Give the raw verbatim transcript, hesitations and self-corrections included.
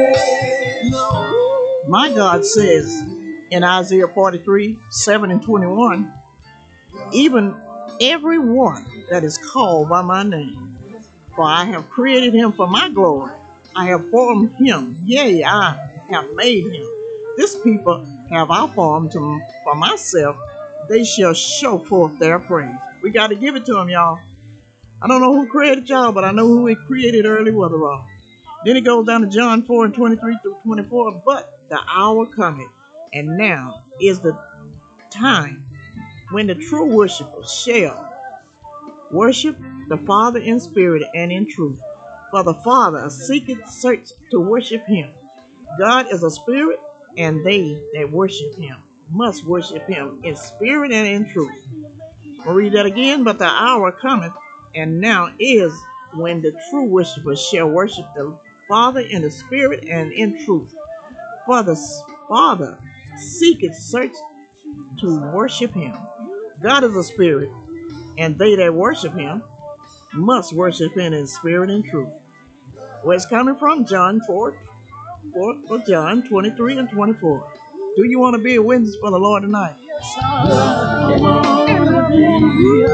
My God says in Isaiah forty-three, seven and twenty-one, even every one that is called by my name, for I have created him for my glory. I have formed him, yea, I have made him. This people have I formed to, for myself. They shall show forth their praise. We got to give it to him, y'all. I don't know who created y'all, but I know who he created early Weatherall. Then it goes down to John four and twenty-three through twenty-four. But the hour cometh, and now is the time when the true worshipers shall worship the Father in spirit and in truth. For the Father seeketh search to worship him. God is a spirit, and they that worship him must worship him in spirit and in truth. I'll read that again. But the hour cometh, and now is when the true worshipers shall worship the Father in the spirit and in truth. For the Father seeketh search to worship him. God is a spirit, and they that worship him must worship him in spirit and truth. Where it's coming from? John four, four or John twenty-three and twenty-four. Do you want to be a witness for the Lord tonight?